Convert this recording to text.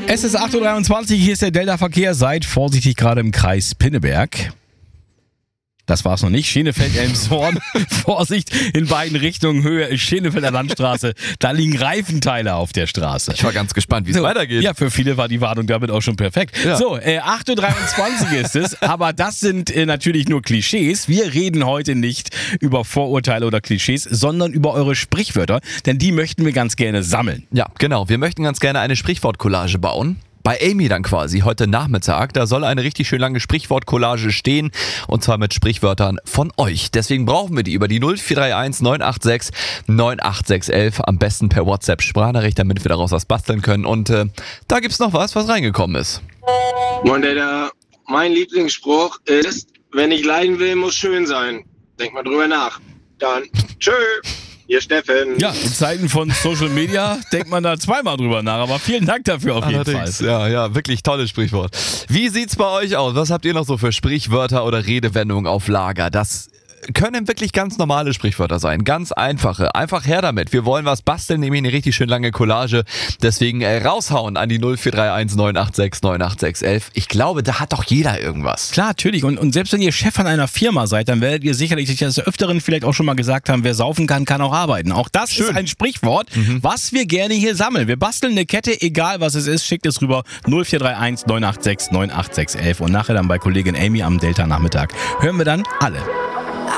Es ist 8.23 Uhr, hier ist der Delta-Verkehr. Seid vorsichtig gerade im Kreis Pinneberg. Das war's noch nicht. Schenefeld-Elmshorn. Vorsicht in beiden Richtungen. Höhe ist Schenefelder Landstraße. Da liegen Reifenteile auf der Straße. Ich war ganz gespannt, wie es weitergeht. Ja, für viele war die Warnung damit auch schon perfekt. Ja. So, 8.23 Uhr ist es. Aber das sind natürlich nur Klischees. Wir reden heute nicht über Vorurteile oder Klischees, sondern über eure Sprichwörter. Denn die möchten wir ganz gerne sammeln. Ja, genau. Wir möchten ganz gerne eine Sprichwortcollage bauen. Bei Amy dann quasi heute Nachmittag, da soll eine richtig schön lange Sprichwortcollage stehen und zwar mit Sprichwörtern von euch. Deswegen brauchen wir die über die 0431 986 98611, am besten per WhatsApp-Sprachnachricht, damit wir daraus was basteln können. Und da gibt's noch was reingekommen ist. Und mein Lieblingsspruch ist, wenn ich leiden will, muss schön sein. Denk mal drüber nach. Dann tschö. Hier Steffen. Ja, in Zeiten von Social Media denkt man da zweimal drüber nach, aber vielen Dank dafür auf jeden Fall. Ja, wirklich tolles Sprichwort. Wie sieht's bei euch aus? Was habt ihr noch so für Sprichwörter oder Redewendungen auf Lager? Das können wirklich ganz normale Sprichwörter sein, ganz einfache. Einfach her damit. Wir wollen was basteln, nämlich eine richtig schön lange Collage. Deswegen raushauen an die 0431 986 98611. Ich glaube, da hat doch jeder irgendwas. Klar, natürlich. Und selbst wenn ihr Chef von einer Firma seid, dann werdet ihr sicherlich des Öfteren vielleicht auch schon mal gesagt haben, wer saufen kann, kann auch arbeiten. Auch das ist ein Sprichwort, was wir gerne hier sammeln. Wir basteln eine Kette, egal was es ist, schickt es rüber 0431 986 98611 und nachher dann bei Kollegin Amy am Delta-Nachmittag hören wir dann alle.